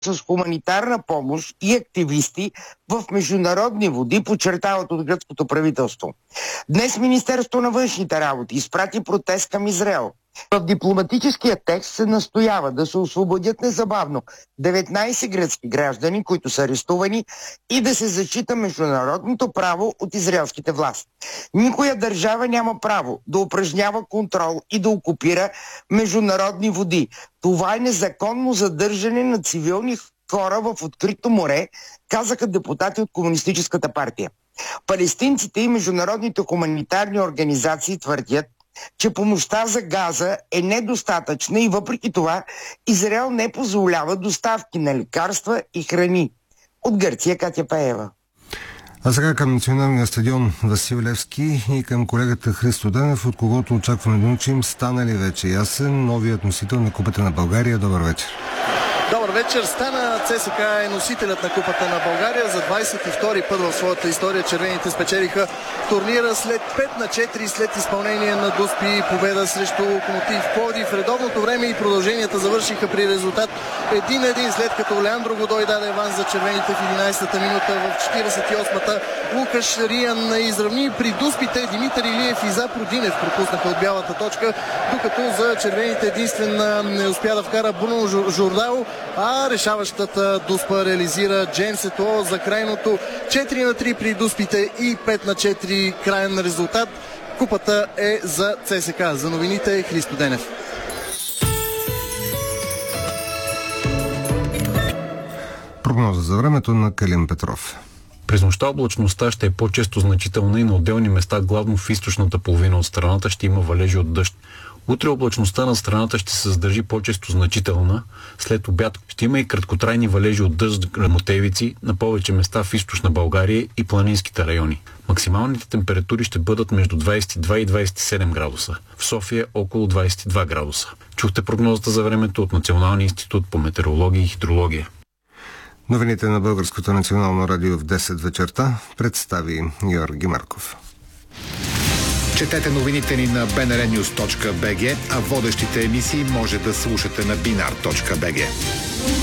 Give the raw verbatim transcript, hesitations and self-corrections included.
с хуманитарна помощ и активисти в международни води, подчертават от гръцкото правителство. Днес Министерството на външните работи изпрати протест към Израел. В дипломатическия текст се настоява да се освободят незабавно деветнайсет гръцки граждани, които са арестувани, и да се зачита международното право от израелските власти. Никоя държава няма право да упражнява контрол и да окупира международни води. Това е незаконно задържане на цивилни хора в открито море, казаха депутати от Комунистическата партия. Палестинците и международните хуманитарни организации твърдят, че помощта за Газа е недостатъчна и въпреки това Израел не позволява доставки на лекарства и храни. От Гърция Катя Пеева. А сега към националния стадион Васил Левски и към колегата Христо Денев, от когото очакваме да научим стана ли вече ясен новият носител на Купата на България. Добър вечер. Добър вечер. Стана ЦСКА е носителят на Купата на България. За двайсет и втори път в своята история червените спечелиха турнира след пет на четири, след изпълнение на Дуспи и победа срещу Локомотив Пловдив. В редовното време и продълженията завършиха при резултат един един, след като Леандро Годой даде аванс за червените в единайсетата минута. В четирийсет и осмата Лукаш Риан изравни. При Дуспите Димитър Илиев и Запро Динев пропуснаха от бялата точка, докато за червените единствен не успя да вкара Бруно Жордао, а решаващата Дуспа реализира Джеймс Етуо за крайното четири на три при Дуспите и пет на четири краен резултат. Купата е за ЦСКА. За новините е Христо Денев. Прогноза за времето на Калин Петров. През нощта облачността ще е по-често значителна и на отделни места, главно в източната половина от страната, ще има валежи от дъжд. Утре облачността на страната ще се задържи по-често значителна. След обяд ще има и краткотрайни валежи от дъжд, гръмотевици на повече места в източна България и планинските райони. Максималните температури ще бъдат между двайсет и два и двайсет и седем градуса. В София около двайсет и два градуса. Чухте прогнозата за времето от Националния институт по метеорология и хидрология. Новините на Българското национално радио в десет вечерта представи Георги Марков. Четете новините ни на би ен ар нюз точка би джи, а водещите емисии може да слушате на бинар точка би джи.